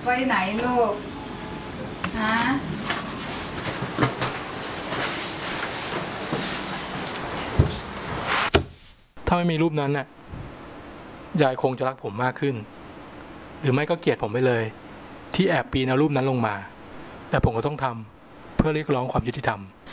ไว้ไหนลูกฮะถ้าไม่มีรูปนั้นน่ะยายคงจะรักผมมากขึ้นหรือไม่ก็เกลียดผมไปเลยที่แอบปีนเอารูปนั้นลงมาแต่ผมก็ต้องทำเพื่อเรียกร้องความยุติธรรม